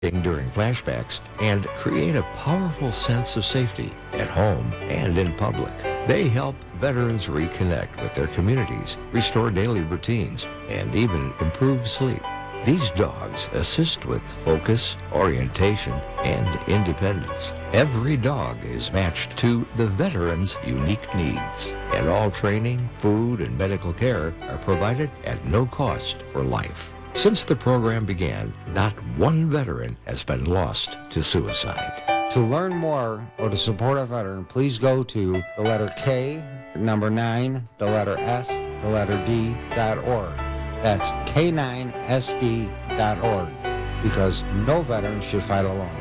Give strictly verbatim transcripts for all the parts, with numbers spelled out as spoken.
during flashbacks and create a powerful sense of safety at home and in public. They help veterans reconnect with their communities, restore daily routines, and even improve sleep. These dogs assist with focus, orientation, and independence. Every dog is matched to the veteran's unique needs, and all training, food, and medical care are provided at no cost for life. Since the program began, not one veteran has been lost to suicide. To learn more or to support a veteran, please go to the letter K, the number nine, the letter S, the letter D dot org. That's K nine S D dot org, because no veteran should fight alone.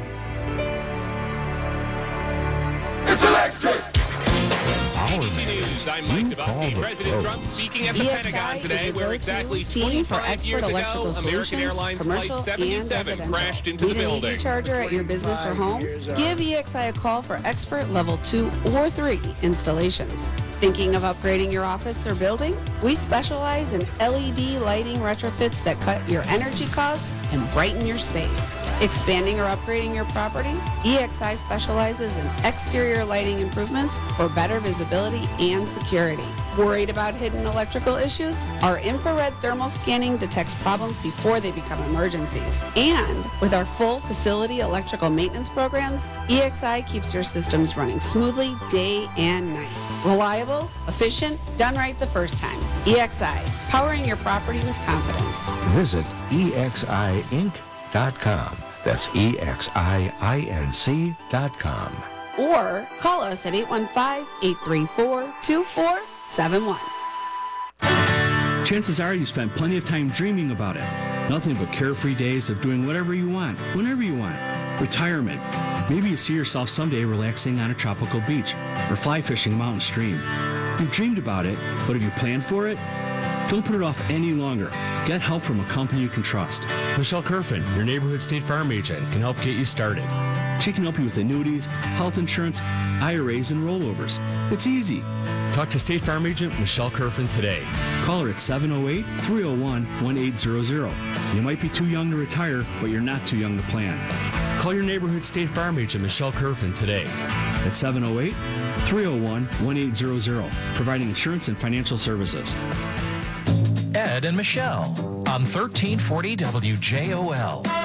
It's electric! A B C News, I'm Mike Dabowski. President Trump speaking at the Pentagon today, where exactly twenty-five years ago, American Airlines Flight seventy-seven crashed into the building. Need an E V charger at your business or home? Give E X I a call for expert level two or three installations. Thinking of upgrading your office or building? We specialize in L E D lighting retrofits that cut your energy costs and brighten your space. Expanding or upgrading your property? E X I specializes in exterior lighting improvements for better visibility and security. Worried about hidden electrical issues? Our infrared thermal scanning detects problems before they become emergencies. And with our full facility electrical maintenance programs, E X I keeps your systems running smoothly day and night. Reliable, efficient, done right the first time. E X I, powering your property with confidence. Visit E X I Inc dot com. That's E X I I N C dot com. Or call us at eight one five, eight three four, two four seven one. Chances are you spent plenty of time dreaming about it. Nothing but carefree days of doing whatever you want, whenever you want. Retirement. Maybe you see yourself someday relaxing on a tropical beach or fly fishing a mountain stream. You've dreamed about it, but have you planned for it? Don't put it off any longer. Get help from a company you can trust. Michelle Kerfin, your neighborhood State Farm agent, can help get you started. She can help you with annuities, health insurance, I R As, and rollovers. It's easy. Talk to State Farm agent Michelle Kerfin today. Call her at seven oh eight, three oh one, one eight hundred. You might be too young to retire, but you're not too young to plan. Call your neighborhood State Farm agent Michelle Kerfin today at seven oh eight, three oh one, one eight hundred, providing insurance and financial services. Ed and Michelle on thirteen forty W J O L.